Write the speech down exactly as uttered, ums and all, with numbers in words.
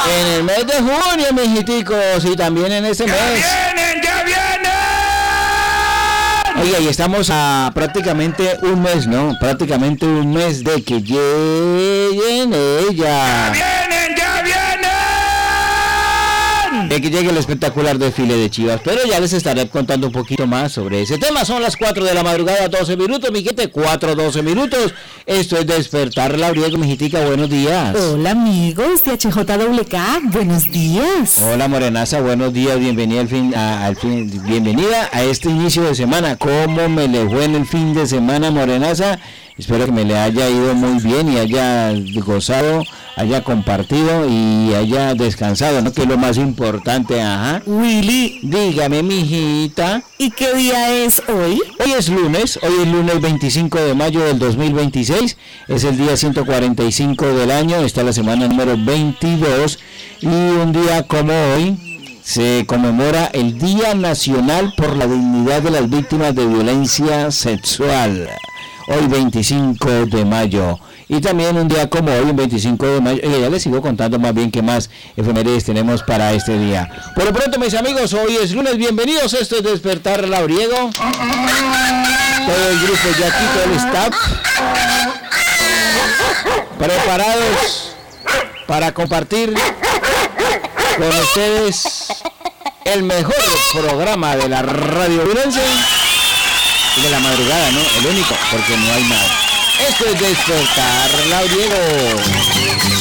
En el mes de junio, mijiticos, y también en ese ¡Ya mes. vienen, ya vienen! Oye, y estamos a prácticamente un mes, ¿no? Prácticamente un mes de que lleguen ¡Ya ella. vienen, ya vienen! De que llegue el espectacular desfile de Chivas. Pero ya les estaré contando un poquito más sobre ese tema. Son las cuatro de la madrugada, doce minutos, mi gente. cuatro, doce minutos. Esto es Despertar Labriego, mijitica. Buenos días. Hola amigos de H J W K, buenos días. Hola Morenaza, buenos días. Bienvenida al fin, a, al fin, bienvenida a este inicio de semana. ¿Cómo me le fue en el fin de semana, Morenaza? Espero que me le haya ido muy bien y haya gozado, haya compartido y haya descansado, ¿no? Que es lo más importante, ajá. Willy, Dígame, mijita. ¿y qué día es hoy? Hoy es lunes, hoy es lunes veinticinco de mayo del dos mil veintiséis, es el día ciento cuarenta y cinco del año, está la semana número veintidós y un día como hoy se conmemora el Día Nacional por la Dignidad de las Víctimas de Violencia Sexual. Hoy veinticinco de mayo. Y también un día como hoy, un veinticinco de mayo, oye, ya les sigo contando más bien qué más efemérides tenemos para este día. Por lo pronto, mis amigos, hoy es lunes, bienvenidos, esto es Despertar Labriego. Todo el grupo ya aquí, todo el staff, preparados para compartir con ustedes el mejor programa de la radio Virense. De la madrugada, ¿no? El único, porque no hay nada. Esto es Despertar Labriego.